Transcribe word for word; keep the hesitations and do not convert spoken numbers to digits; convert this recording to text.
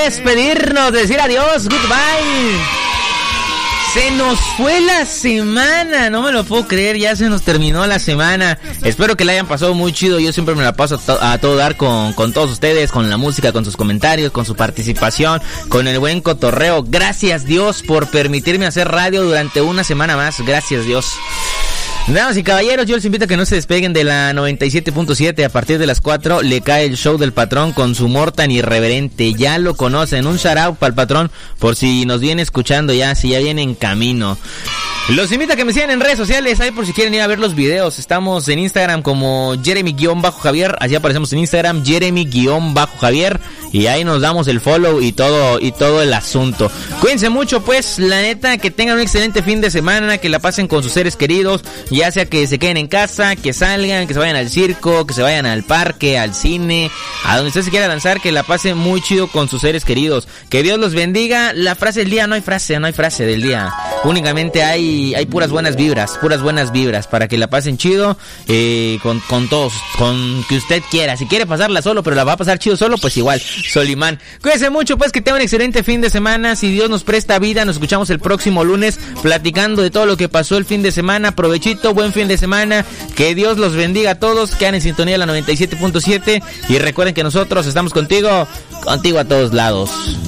despedirnos, de decir adiós, goodbye. Se nos fue la semana, no me lo puedo creer, ya se nos terminó la semana. Espero que la hayan pasado muy chido, yo siempre me la paso a, to- a todo dar con, con todos ustedes, con la música, con sus comentarios, con su participación, con el buen cotorreo. Gracias Dios por permitirme hacer radio durante una semana más, gracias Dios. Damas y caballeros, yo les invito a que no se despeguen de la noventa y siete punto siete. A partir de las cuatro le cae el show del patrón con su humor tan irreverente. Ya lo conocen, un shout out para el patrón por si nos viene escuchando ya, si ya viene en camino. Los invito a que me sigan en redes sociales, ahí por si quieren ir a ver los videos. Estamos en Instagram como Jeremy-Javier, así aparecemos en Instagram, Jeremy-Javier, y ahí nos damos el follow y todo y todo el asunto. Cuídense mucho, pues, la neta, que tengan un excelente fin de semana, que la pasen con sus seres queridos, ya sea que se queden en casa, que salgan, que se vayan al circo, que se vayan al parque, al cine, a donde usted se quiera lanzar, que la pasen muy chido con sus seres queridos. Que Dios los bendiga. La frase del día, no hay frase, no hay frase del día. Únicamente hay hay puras buenas vibras, puras buenas vibras para que la pasen chido, eh, con, con todos, con que usted quiera. Si quiere pasarla solo, pero la va a pasar chido solo, pues igual, Solimán. Cuídense mucho, pues, que tengan un excelente fin de semana. Si Dios nos presta vida, nos escuchamos el próximo lunes platicando de todo lo que pasó el fin de semana. Provechito, buen fin de semana, que Dios los bendiga a todos, quedan en sintonía de la noventa y siete punto siete y recuerden que nosotros estamos contigo, contigo a todos lados.